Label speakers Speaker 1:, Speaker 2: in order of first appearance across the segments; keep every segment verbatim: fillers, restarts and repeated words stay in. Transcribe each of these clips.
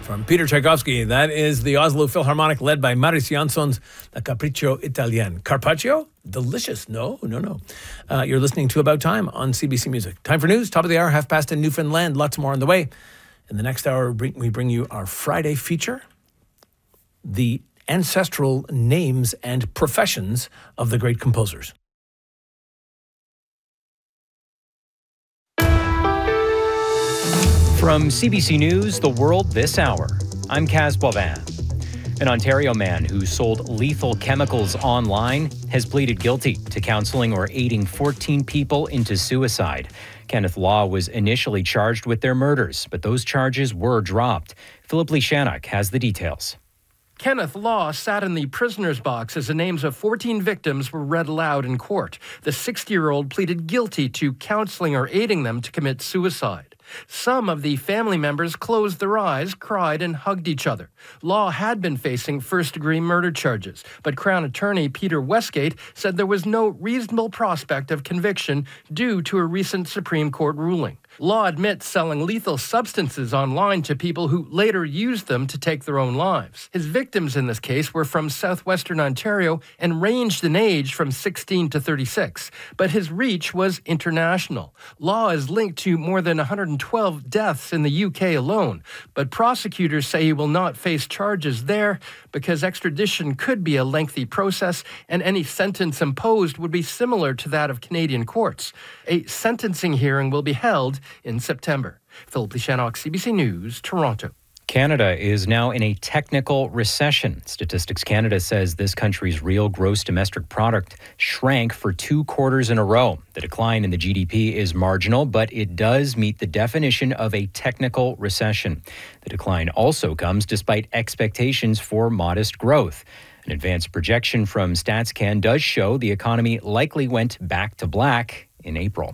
Speaker 1: from Peter Tchaikovsky. That is the Oslo Philharmonic led by Maris Jansson's The Capriccio Italien. Carpaccio? Delicious. No, no, no. Uh, you're listening to About Time on C B C Music. Time for news. Top of the hour, half past in Newfoundland. Lots more on the way. In the next hour, we bring you our Friday feature, the ancestral names and professions of the great composers.
Speaker 2: From C B C News, The World This Hour, I'm Kaz Boivin. An Ontario man who sold lethal chemicals online has pleaded guilty to counseling or aiding fourteen people into suicide. Kenneth Law was initially charged with their murders, but those charges were dropped. Philip Lishanuk has the details.
Speaker 3: Kenneth Law sat in the prisoner's box as the names of fourteen victims were read aloud in court. The sixty-year-old pleaded guilty to counseling or aiding them to commit suicide. Some of the family members closed their eyes, cried, and hugged each other. Law had been facing first-degree murder charges, but Crown Attorney Peter Westgate said there was no reasonable prospect of conviction due to a recent Supreme Court ruling. Law admits selling lethal substances online to people who later used them to take their own lives. His victims in this case were from southwestern Ontario and ranged in age from sixteen to thirty-six, but his reach was international. Law is linked to more than one hundred twelve deaths in the U K alone, but prosecutors say he will not face charges there because extradition could be a lengthy process and any sentence imposed would be similar to that of Canadian courts. A sentencing hearing will be held in September. Philip Lishanuk, C B C News, Toronto.
Speaker 2: Canada is now in a technical recession. Statistics Canada says this country's real gross domestic product shrank for two quarters in a row. The decline in the G D P is marginal, but it does meet the definition of a technical recession. The decline also comes despite expectations for modest growth. An advanced projection from StatsCan does show the economy likely went back to black in April.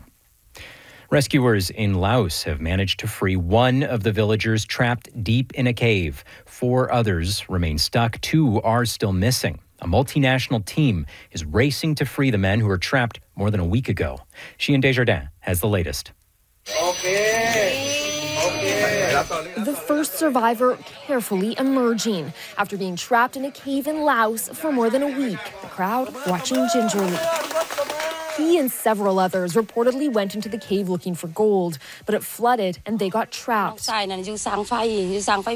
Speaker 2: Rescuers in Laos have managed to free one of the villagers trapped deep in a cave. Four others remain stuck. Two are still missing. A multinational team is racing to free the men who were trapped more than a week ago. Sheehan Desjardins has the latest.
Speaker 4: Okay. Okay. The first survivor carefully emerging after being trapped in a cave in Laos for more than a week. The crowd watching gingerly. He and several others reportedly went into the cave looking for gold, but it flooded and they got trapped.